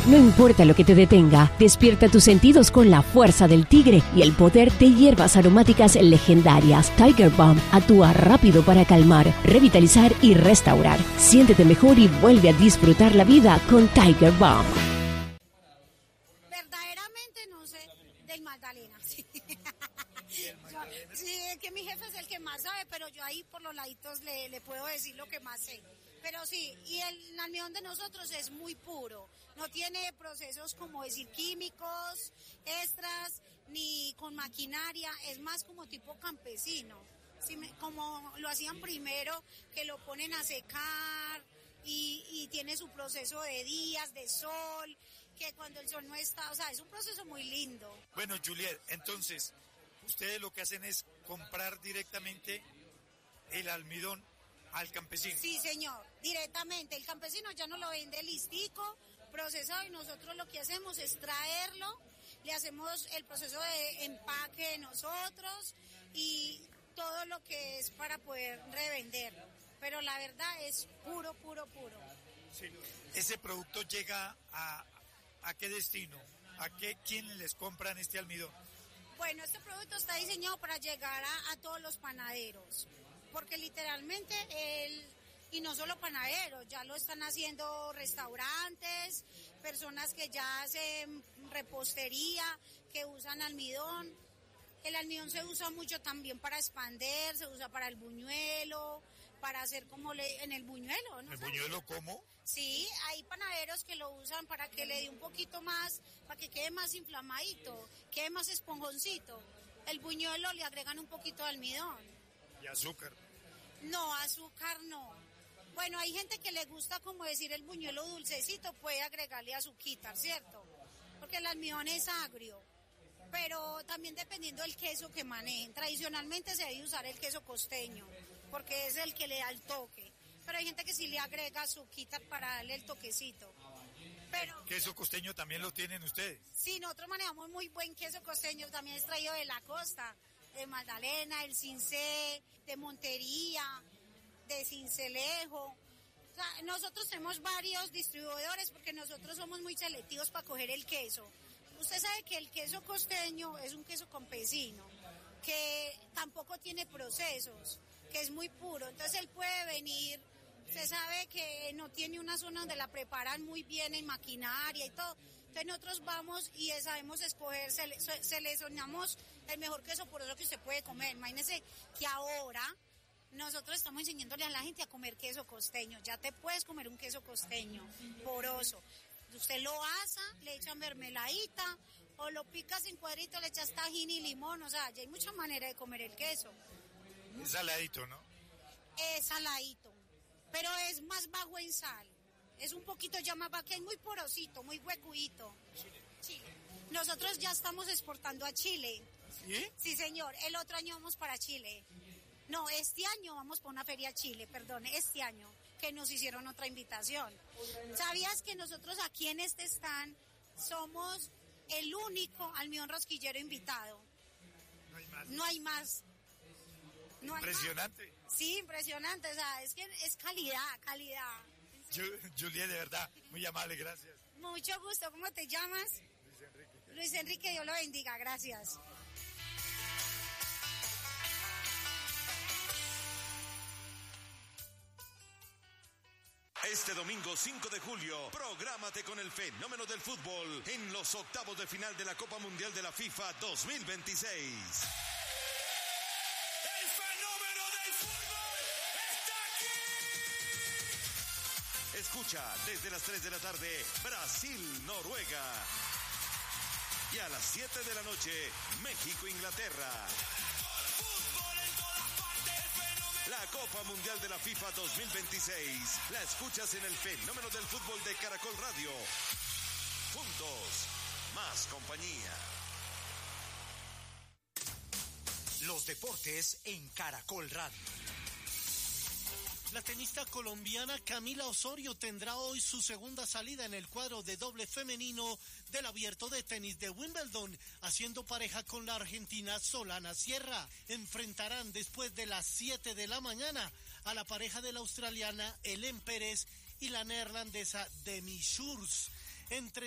No importa lo que te detenga, despierta tus sentidos con la fuerza del tigre y el poder de hierbas aromáticas legendarias. Tiger Balm actúa rápido para calmar, revitalizar y restaurar. Siéntete mejor y vuelve a disfrutar la vida con Tiger Balm. Verdaderamente no sé del Magdalena. Sí. Sí, es que mi jefe es el que más sabe, pero yo ahí por los laditos le puedo decir lo que más sé. Pero sí, y el almidón de nosotros es muy puro, no tiene procesos como decir químicos, extras, ni con maquinaria, es más como tipo campesino, ¿sí? Como lo hacían primero, que lo ponen a secar y tiene su proceso de días, de sol, que cuando el sol no está, o sea, es un proceso muy lindo. Bueno, Juliet, entonces, ustedes lo que hacen es comprar directamente el almidón al campesino. Sí, señor, directamente. El campesino ya nos lo vende listico, procesado, y nosotros lo que hacemos es traerlo, le hacemos el proceso de empaque de nosotros y todo lo que es para poder revenderlo. Pero la verdad es puro, puro, puro. Sí. ¿Ese producto llega a qué destino? ¿Quiénes les compran este almidón? Bueno, este producto está diseñado para llegar a todos los panaderos, porque literalmente y no solo panaderos, ya lo están haciendo restaurantes, personas que ya hacen repostería, que usan almidón. El almidón se usa mucho también para expander, se usa para el buñuelo, para hacer como en el buñuelo, ¿no? ¿El buñuelo cómo? Sí, hay panaderos que lo usan para que le dé un poquito más, para que quede más inflamadito, quede más esponjoncito. El buñuelo le agregan un poquito de almidón. ¿Y azúcar? No, azúcar no. Bueno, hay gente que le gusta como decir el buñuelo dulcecito, puede agregarle azuquita, ¿cierto? Porque el almidón es agrio, pero también dependiendo del queso que manejen. Tradicionalmente se debe usar el queso costeño, porque es el que le da el toque. Pero hay gente que sí le agrega azuquita para darle el toquecito. Pero ¿queso costeño también lo tienen ustedes? Sí, nosotros manejamos muy buen queso costeño, también es traído de la costa, de Magdalena, el Cincé, de Montería, de Cincelejo. O sea, nosotros tenemos varios distribuidores porque nosotros somos muy selectivos para coger el queso. Usted sabe que el queso costeño es un queso campesino, que tampoco tiene procesos, que es muy puro. Entonces él puede venir, usted sabe que no tiene una zona donde la preparan muy bien en maquinaria y todo. Entonces nosotros vamos y sabemos escoger, seleccionamos el mejor queso por eso que usted puede comer. Imagínese que ahora nosotros estamos enseñándole a la gente a comer queso costeño. Ya te puedes comer un queso costeño poroso. Usted lo asa, le echan mermeladita o lo picas en cuadritos, le echas tajín y limón. O sea, ya hay muchas maneras de comer el queso. Es saladito, ¿no? Es saladito, pero es más bajo en sal. Es un poquito ya más bajo, que es muy porosito, muy huecuito. Chile. Nosotros ya estamos exportando a Chile. ¿Sí? Sí, señor. El otro año vamos para Chile. No, este año vamos para una feria a Chile, perdón, este año, que nos hicieron otra invitación. ¿Sabías que nosotros aquí en este stand somos el único almidón rosquillero invitado? No hay más. No hay más. No hay Impresionante. más. Sí, impresionante, o sea, es que es calidad. Juliet, de verdad, muy amable, gracias. Mucho gusto, ¿cómo te llamas? Luis Enrique. Luis Enrique, Dios lo bendiga, gracias. Este domingo 5 de julio, prográmate con el fenómeno del fútbol en los octavos de final de la Copa Mundial de la FIFA 2026. ¡El fenómeno del fútbol está aquí! Escucha desde las 3 de la tarde, Brasil-Noruega. Y a las 7 de la noche, México-Inglaterra. La Copa Mundial de la FIFA 2026 la escuchas en el fenómeno del fútbol de Caracol Radio. Juntos, más compañía. Los deportes en Caracol Radio. La tenista colombiana Camila Osorio tendrá hoy su segunda salida en el cuadro de doble femenino del Abierto de Tenis de Wimbledon, haciendo pareja con la argentina Solana Sierra. Enfrentarán después de las 7 de la mañana a la pareja de la australiana Helen Pérez y la neerlandesa Demi Schuurs. Entre